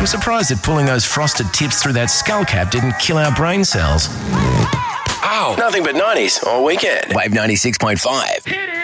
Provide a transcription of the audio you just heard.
I'm surprised that pulling those frosted tips through that skull cap didn't kill our brain cells. Ow! Nothing but 90s all weekend. Wave 96.5.